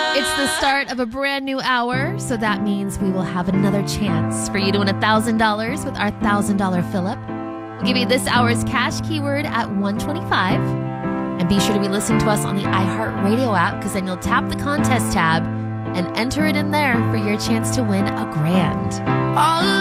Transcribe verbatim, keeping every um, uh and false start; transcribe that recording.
It's the start of a brand new hour, so that means we will have another chance for you to win one thousand dollars with our one thousand dollars fill-up. We'll give you this hour's cash keyword at one twenty-five. And be sure to be listening to us on the iHeartRadio app, because then you'll tap the contest tab and enter it in there for your chance to win a grand. All